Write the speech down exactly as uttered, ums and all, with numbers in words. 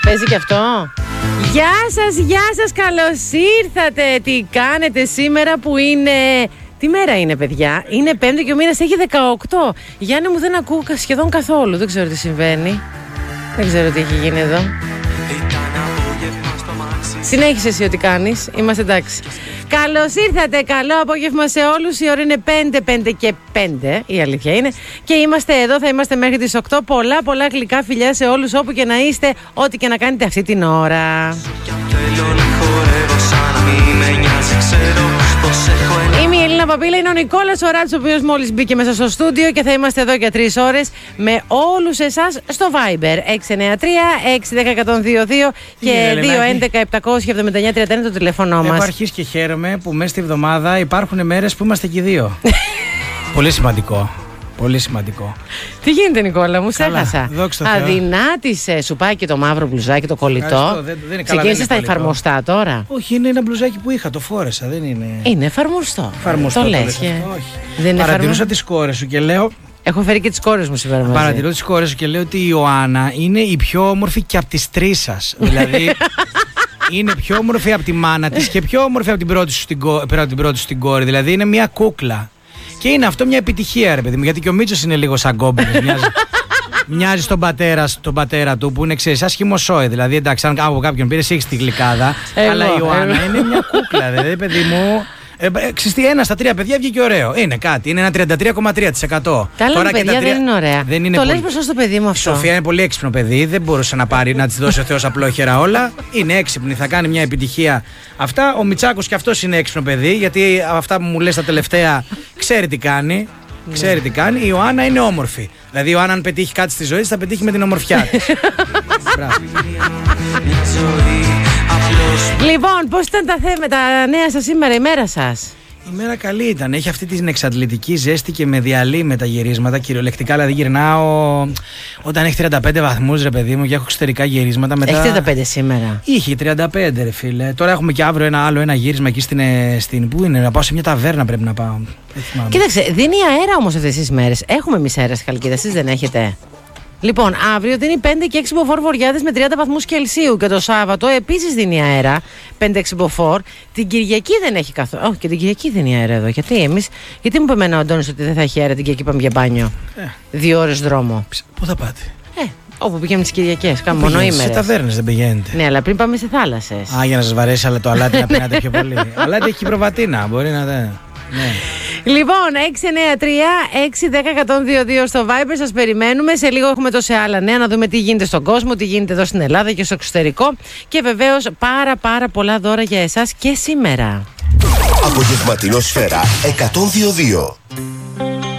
Παίζει και αυτό. Γεια σας, γεια σας, καλώς ήρθατε. Τι κάνετε σήμερα που είναι... Τι μέρα είναι, παιδιά? Είναι Πέμπτη και ο μήνας έχει δεκαοκτώ. Γιάννη μου, δεν ακούω σχεδόν καθόλου. Δεν ξέρω τι συμβαίνει. Δεν ξέρω τι έχει γίνει εδώ. Συνέχισε εσύ ό,τι κάνεις. Είμαστε εντάξει. Καλώς ήρθατε, καλό απόγευμα σε όλους. Η ώρα είναι πέντε, πέντε και πέντε, η αλήθεια είναι. Και είμαστε εδώ, θα είμαστε μέχρι τις οκτώ. Πολλά πολλά γλυκά φιλιά σε όλους όπου και να είστε, ό,τι και να κάνετε αυτή την ώρα. Είμαι η Ελίνα Παπίλα, είναι ο Νικόλας ο Ράτς, ο οποίος μόλις μπήκε μέσα στο στούντιο και θα είμαστε εδώ για τρεις ώρες με όλους εσάς στο Viber έξι εννιά τρία έξι ένα μηδέν ένα δύο δύο και δύο έντεκα επτακόσια εβδομήντα εννιά τριάντα ένα το τηλέφωνο μας. Έχω αρχίσει και χαίρομαι που μέσα στη εβδομάδα υπάρχουν μέρες που είμαστε και οι δύο. Πολύ σημαντικό. Πολύ σημαντικό. Τι γίνεται, Νικόλα, μου Καλά, ξέχασα. Θεώ. Αδυνάτησε, σου πάει και το μαύρο μπλουζάκι, το κολλητό. Ξεκίνησε τα εφαρμοστά τώρα. Όχι, είναι ένα μπλουζάκι που είχα, το φόρεσα. Δεν είναι. Είναι εφαρμοστό. Εφαρμοστό. Το Το λες. λες Και... όχι. Δεν είναι Παρατηρούσα τις κόρες σου και λέω. Έχω φέρει και τις κόρες μου σήμερα μαζί. Παρατηρώ τις κόρες σου και λέω ότι η Ιωάννα είναι η πιο όμορφη και από τις τρεις σας. Δηλαδή. Είναι πιο όμορφη από τη μάνα της και πιο όμορφη από την πρώτη σου στην, κο... από την πρώτη σου στην κόρη. Δηλαδή είναι μια κούκλα. Και είναι αυτό μια επιτυχία, ρε παιδί μου. Γιατί και ο Μίτσος είναι λίγο σαν κόμπινες. Μοιάζει, μοιάζει στον πατέρα, στον πατέρα του που είναι, ξέρεις, άσχημο σόι. Δηλαδή, εντάξει, αν από κάποιον πήρε, έχει τη γλυκάδα. Εγώ, αλλά η Ιωάννα είναι μια κούκλα, δηλαδή, παιδί μου. Ε, Ξυστή, ένα στα τρία παιδιά βγήκε ωραίο. Είναι κάτι. Είναι ένα τριάντα τρία κόμμα τρία τοις εκατό. Καλά, τώρα παιδιά, τρία... δεν είναι ωραία. Δεν είναι το πολύ... λες μπροστά στο παιδί μου αυτό. Η Σοφία είναι πολύ έξυπνο παιδί. Δεν μπορούσε να πάρει να της δώσει ο Θεός απλόχερα όλα. Είναι έξυπνη, θα κάνει μια επιτυχία. Αυτά. Ο Μιτσάκος κι αυτός είναι έξυπνο παιδί. Γιατί αυτά που μου λες τα τελευταία ξέρει τι κάνει. Ξέρει τι κάνει. Η Ιωάννα είναι όμορφη. Δηλαδή, η Ιωάννα, αν πετύχει κάτι στη ζωή της, θα πετύχει με την ομορφιά της. Λοιπόν, πώς ήταν τα, θέ... τα νέα σας σήμερα, η μέρα σας? Η μέρα καλή ήταν. Έχει αυτή την εξαντλητική ζέστη και με διαλύει με τα γυρίσματα. Κυριολεκτικά, δηλαδή γυρνάω όταν έχει τριάντα πέντε βαθμούς, ρε παιδί μου, και έχω εξωτερικά γυρίσματα. Μετά... Έχει τριάντα πέντε σήμερα. Είχε τριάντα πέντε, ρε φίλε. Τώρα έχουμε και αύριο ένα άλλο ένα γύρισμα εκεί στην. στην πού είναι, να πάω σε μια ταβέρνα πρέπει να πάω. Κοίταξε, δίνει αέρα όμως αυτές τις μέρες. Έχουμε εμείς αέρα στη Χαλκίδα, εσείς δεν έχετε? Λοιπόν, αύριο δίνει πέντε και έξι μποφόρ βορειάδες με τριάντα βαθμούς Κελσίου και το Σάββατο επίσης δίνει αέρα πέντε έξι μποφόρ. Την Κυριακή δεν έχει καθόλου. Όχι, και την Κυριακή δίνει αέρα εδώ. Γιατί εμείς, γιατί μου είπε εμένα ο Αντώνης ότι δεν θα έχει αέρα την Κυριακή, πάμε για μπάνιο. Ε. Δύο ώρες δρόμο. Πού θα πάτε? Ε, όπου πηγαίνουμε τις Κυριακές, κάνουμε μονοήμερες. Σε ταβέρνες δεν πηγαίνετε? Ναι, αλλά πριν πάμε σε θάλασσες. Α, για να σας βαρέσει, αλλά το αλάτι να πίνατε πιο πολύ. Ο αλάτι έχει προβατίνα, μπορεί να δεν. Ναι. Λοιπόν, έξι εννιά τρία έξι ένα μηδέν ένα δύο δύο στο Viber, σας περιμένουμε. Σε λίγο έχουμε τόσα άλλα νέα, να δούμε τι γίνεται στον κόσμο, τι γίνεται εδώ στην Ελλάδα και στο εξωτερικό. Και βεβαίως πάρα πάρα πολλά δώρα για εσάς και σήμερα. Απογευματινό Σφαίρα εκατόν δύο δύο.